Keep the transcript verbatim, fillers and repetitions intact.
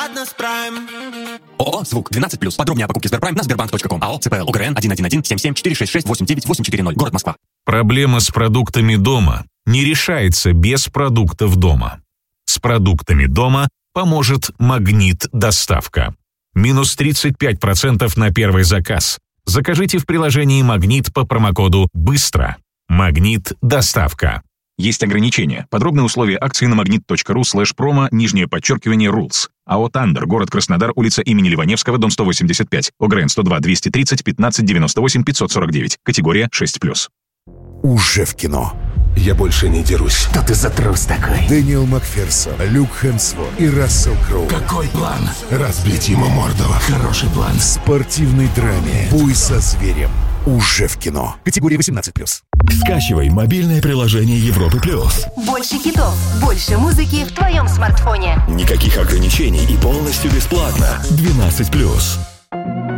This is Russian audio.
Ладно, Прайм. ООО «Звук» двенадцать плюс. Подробнее о покупке Сберпрайм на сбербанк точка ком. АО ЦПЛ ОГРН один один один семь семь четыре шесть шесть восемь девять восемь четыре ноль. Город Москва. Проблема с продуктами дома не решается без продуктов дома. С продуктами дома поможет «Магнит Доставка». Минус тридцать пять процентов на первый заказ. Закажите в приложении «Магнит» по промокоду «Быстро». «Магнит Доставка». Есть ограничения. Подробные условия акции на магнит точка ру слэш промо, нижнее подчеркивание, rules. АО «Тандер», город Краснодар, улица имени Ливаневского, дом сто восемьдесят пять, ОГРН сто два двести тридцать пятнадцать девяносто восемь пятьсот сорок девять, категория шесть плюс. Уже в кино. Я больше не дерусь. Что ты за трус такой? Дэниел Макферсон, Люк Хемсворт и Рассел Кроу. Какой план? Разбить ему морду. Хороший план. В спортивной драме «Бой со зверем». Уже в кино. Категория восемнадцать плюс. Скачивай мобильное приложение Европы плюс. Больше хитов, больше музыки в твоем смартфоне. Никаких ограничений и полностью бесплатно. двенадцать плюс.